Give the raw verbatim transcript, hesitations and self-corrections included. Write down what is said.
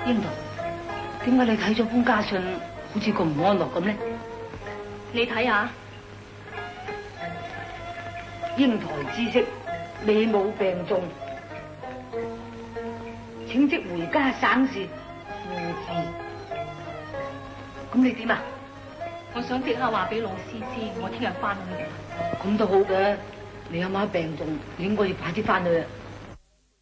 英台，點解你睇咗封家信，好似咁唔安樂咁呢？ 你睇下， 英台知悉你母病重，請即回家省事護治。咁你點啊？ 我想即刻話俾老師知，我聽日翻去。 咁都好嘅，你阿媽病重，你應該要快啲翻去。